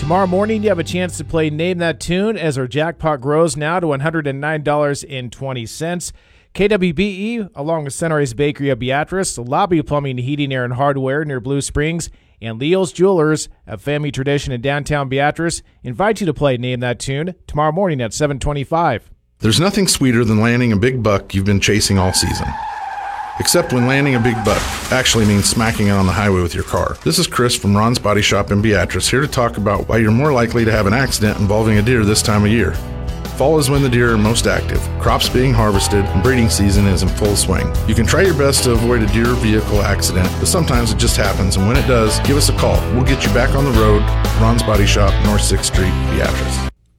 Tomorrow morning, you have a chance to play Name That Tune as our jackpot grows now to $109.20. KWBE, along with Sunrise Bakery of Beatrice, Lobby Plumbing, Heating, Air, and Hardware near Blue Springs, and Leo's Jewelers, a family tradition in downtown Beatrice, invite you to play Name That Tune tomorrow morning at 7:25. There's nothing sweeter than landing a big buck you've been chasing all season. Except when landing a big buck actually means smacking it on the highway with your car. This is Chris from Ron's Body Shop in Beatrice, here to talk about why you're more likely to have an accident involving a deer this time of year. Fall is when the deer are most active, crops being harvested, and breeding season is in full swing. You can try your best to avoid a deer vehicle accident, but sometimes it just happens, and when it does, give us a call. We'll get you back on the road. Ron's Body Shop, North 6th Street, Beatrice.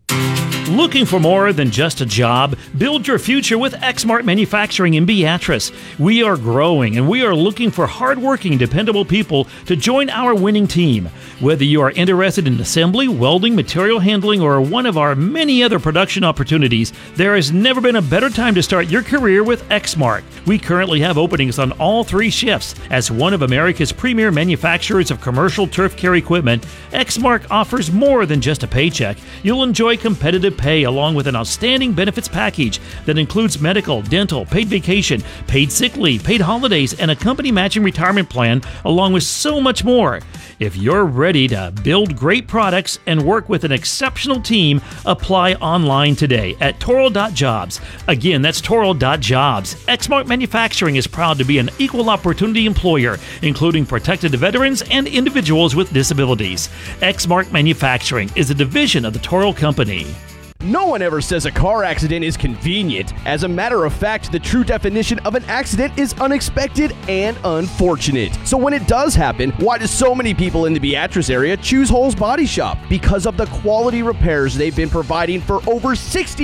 Looking for more than just a job? Build your future with Exmart Manufacturing in Beatrice. We are growing and we are looking for hardworking, dependable people to join our winning team. Whether you are interested in assembly, welding, material handling, or one of our many other production opportunities, there has never been a better time to start your career with Exmart. We currently have openings on all 3 shifts. As one of America's premier manufacturers of commercial turf care equipment, Exmart offers more than just a paycheck. You'll enjoy competitive pay along with an outstanding benefits package that includes medical, dental, paid vacation, paid sick leave, paid holidays, and a company matching retirement plan, along with so much more. If you're ready to build great products and work with an exceptional team, apply online today at Toro.jobs. Again, that's Toro.jobs. Exmart Manufacturing is proud to be an equal opportunity employer, including protected veterans and individuals with disabilities. Exmart Manufacturing is a division of the Toro Company. No one ever says a car accident is convenient. As a matter of fact, the true definition of an accident is unexpected and unfortunate. So when it does happen, why do so many people in the Beatrice area choose Holes Body Shop? Because of the quality repairs they've been providing for over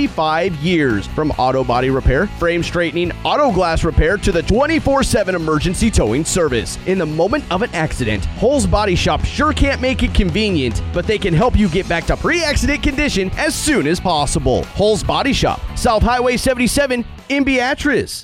65 years. From auto body repair, frame straightening, auto glass repair, to the 24/7 emergency towing service. In the moment of an accident, Holes Body Shop sure can't make it convenient, but they can help you get back to pre-accident condition as soon as possible. Holes Body Shop, South Highway 77 in Beatrice.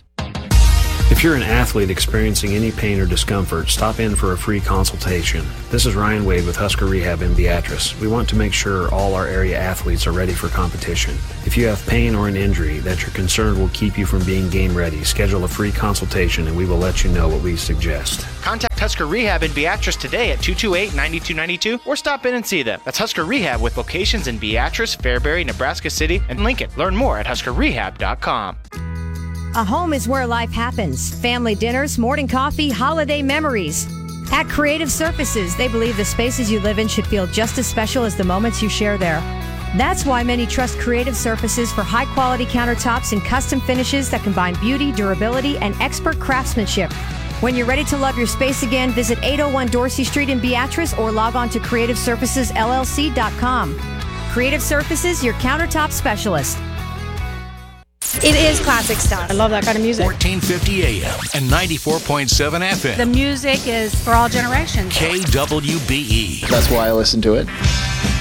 If you're an athlete experiencing any pain or discomfort, stop in for a free consultation. This is Ryan Wade with Husker Rehab in Beatrice. We want to make sure all our area athletes are ready for competition. If you have pain or an injury that you're concerned will keep you from being game ready, schedule a free consultation and we will let you know what we suggest. Contact Husker Rehab in Beatrice today at 228-9292 or stop in and see them. That's Husker Rehab with locations in Beatrice, Fairbury, Nebraska City, and Lincoln. Learn more at huskerrehab.com. A home is where life happens. Family dinners, morning coffee, holiday memories. At Creative Surfaces, they believe the spaces you live in should feel just as special as the moments you share there. That's why many trust Creative Surfaces for high-quality countertops and custom finishes that combine beauty, durability, and expert craftsmanship. When you're ready to love your space again, visit 801 Dorsey Street in Beatrice or log on to CreativeSurfacesLLC.com. Creative Surfaces, your countertop specialist. It is classic stuff. I love that kind of music. 1450 AM and 94.7 FM. The music is for all generations. KWBE. That's why I listen to it.